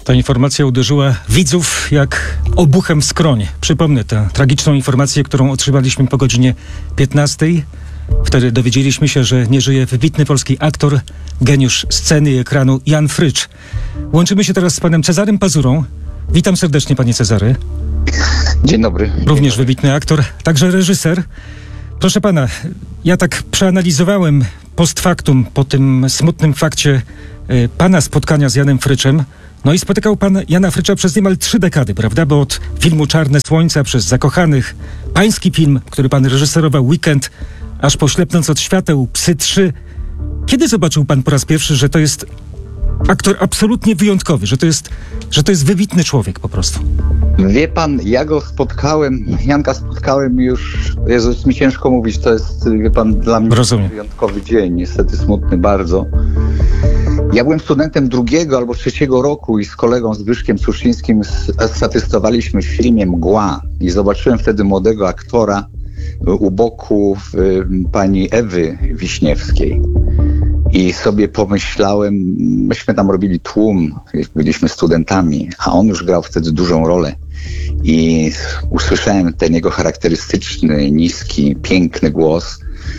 Ta informacja uderzyła widzów jak obuchem w skronie. Przypomnę tę tragiczną informację, którą otrzymaliśmy po godzinie 15. Wtedy dowiedzieliśmy się, że nie żyje wybitny polski aktor, geniusz sceny i ekranu Jan Frycz. Łączymy się teraz z panem Cezarym Pazurą. Witam serdecznie, panie Cezary. Dzień dobry. Również wybitny aktor, także reżyser. Proszę pana, ja tak przeanalizowałem post factum po tym smutnym fakcie pana spotkania z Janem Fryczem. No i spotykał pan Jana Frycza przez niemal 3 dekady, prawda? Bo od filmu Czarne Słońca przez Zakochanych, pański film, który pan reżyserował, Weekend, aż po Ślepnąc od świateł, Psy 3. Kiedy zobaczył pan po raz pierwszy, że to jest aktor absolutnie wyjątkowy, że to jest wybitny człowiek po prostu? Wie pan, ja go spotkałem, Janka spotkałem już, Jezu, jest mi ciężko mówić, to jest, wie pan, dla mnie wyjątkowy dzień, niestety smutny bardzo. Ja byłem studentem 2. albo 3. roku i z kolegą Zbyszkiem Suszyńskim statystowaliśmy w filmie Mgła i zobaczyłem wtedy młodego aktora u boku pani Ewy Wiśniewskiej. I sobie pomyślałem, myśmy tam robili tłum, byliśmy studentami, a on już grał wtedy dużą rolę. I usłyszałem ten jego charakterystyczny, niski, piękny głos,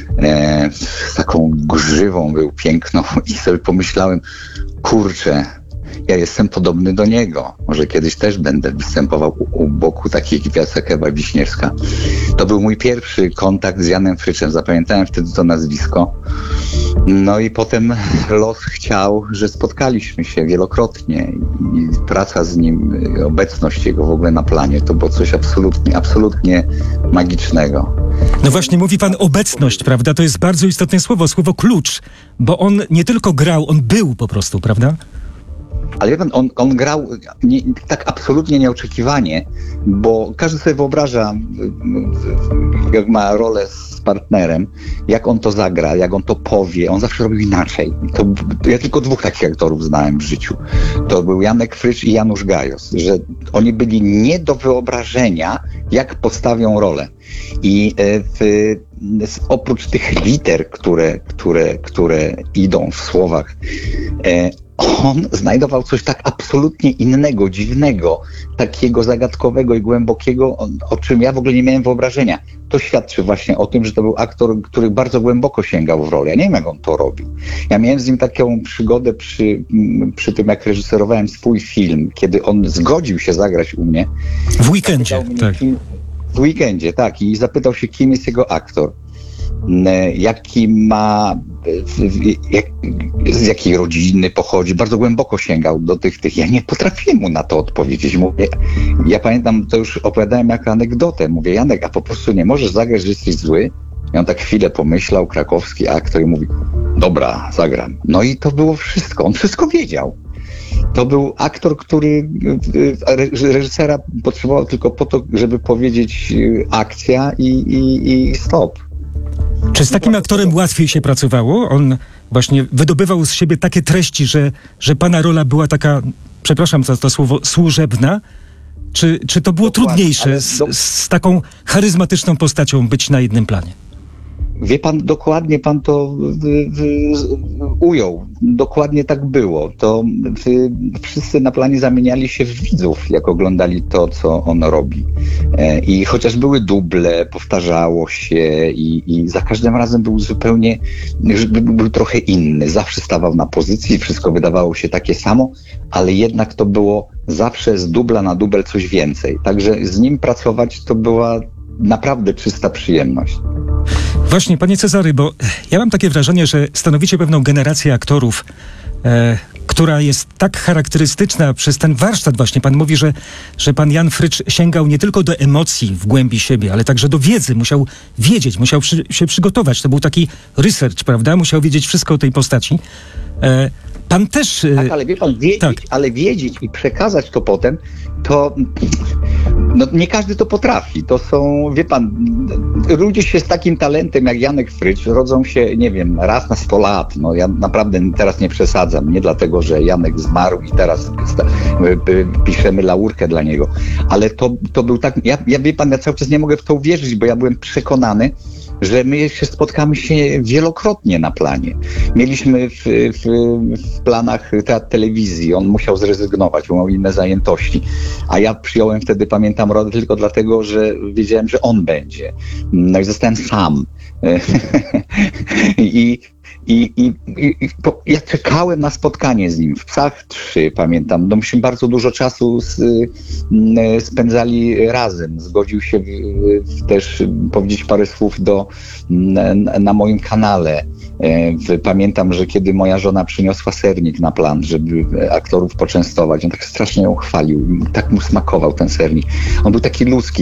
z taką grzywą był piękną i sobie pomyślałem, kurczę, ja jestem podobny do niego. Może kiedyś też będę występował u boku takich gwiazd jak Ewa Wiśniewska. To był mój pierwszy kontakt z Janem Fryczem. Zapamiętałem wtedy to nazwisko. No i potem los chciał, że spotkaliśmy się wielokrotnie i praca z nim, obecność jego w ogóle na planie, to było coś absolutnie magicznego. No właśnie, mówi pan obecność, prawda? To jest bardzo istotne słowo klucz, bo on nie tylko grał, on był po prostu, prawda? Ale wie pan, on grał tak absolutnie nieoczekiwanie, bo każdy sobie wyobraża, jak ma rolę z partnerem, jak on to zagra, jak on to powie. On zawsze robił inaczej. Ja tylko 2 takich aktorów znałem w życiu. To był Janek Frycz i Janusz Gajos, że oni byli nie do wyobrażenia, jak postawią rolę. I oprócz tych liter, które idą w słowach, on znajdował coś tak absolutnie innego, dziwnego, takiego zagadkowego i głębokiego, o czym ja w ogóle nie miałem wyobrażenia. To świadczy właśnie o tym, że to był aktor, który bardzo głęboko sięgał w rolę. Ja nie wiem, jak on to robił. Ja miałem z nim taką przygodę przy tym, jak reżyserowałem swój film, kiedy on zgodził się zagrać u mnie. W Weekendzie, tak. W Weekendzie, tak. I zapytał się, kim jest jego aktor. Jaki ma, z jakiej rodziny pochodzi, bardzo głęboko sięgał do tych. Ja nie potrafiłem mu na to odpowiedzieć. Mówię, ja pamiętam, to już opowiadałem jako anegdotę. Mówię, Janek, a po prostu nie możesz zagrać, że jesteś zły? I on tak chwilę pomyślał, krakowski aktor, i mówi, dobra, zagram. No i to było wszystko. On wszystko wiedział. To był aktor, który reżysera potrzebował tylko po to, żeby powiedzieć akcja i stop. Czy z takim aktorem łatwiej się pracowało? On właśnie wydobywał z siebie takie treści, że pana rola była taka, przepraszam za to słowo, służebna? Czy to było trudniejsze z taką charyzmatyczną postacią być na jednym planie? Wie pan, dokładnie pan to ujął. Dokładnie tak było. To wszyscy na planie zamieniali się w widzów, jak oglądali to, co on robi. I chociaż były duble, powtarzało się i za każdym razem był zupełnie, był trochę inny. Zawsze stawał na pozycji, wszystko wydawało się takie samo, ale jednak to było zawsze z dubla na dubel coś więcej. Także z nim pracować to była naprawdę czysta przyjemność. Właśnie, panie Cezary, bo ja mam takie wrażenie, że stanowicie pewną generację aktorów, która jest tak charakterystyczna przez ten warsztat właśnie. Pan mówi, że pan Jan Frycz sięgał nie tylko do emocji w głębi siebie, ale także do wiedzy. Musiał wiedzieć, musiał się przygotować. To był taki research, prawda? Musiał wiedzieć wszystko o tej postaci. Pan też... Tak, ale wie pan, wiedzieć, tak. Ale wiedzieć i przekazać to potem, to No nie każdy to potrafi. To są, wie pan, ludzie się z takim talentem jak Janek Frycz rodzą się, nie wiem, raz na 100 lat. No ja naprawdę teraz nie przesadzam. Nie dlatego, że Janek zmarł i teraz piszemy laurkę dla niego. Ale to był tak, wie pan, ja cały czas nie mogę w to uwierzyć, bo ja byłem przekonany, że my jeszcze spotkamy się wielokrotnie na planie. Mieliśmy w planach teatr telewizji, on musiał zrezygnować, bo miał inne zajętości, a ja przyjąłem wtedy, pamiętam, radę tylko dlatego, że wiedziałem, że on będzie. No i zostałem sam. Ja czekałem na spotkanie z nim w Psach 3, pamiętam. No myśmy bardzo dużo czasu spędzali razem. Zgodził się też powiedzieć parę słów na moim kanale. Pamiętam, że kiedy moja żona przyniosła sernik na plan, żeby aktorów poczęstować, on tak strasznie ją chwalił. Tak mu smakował ten sernik. On był taki ludzki.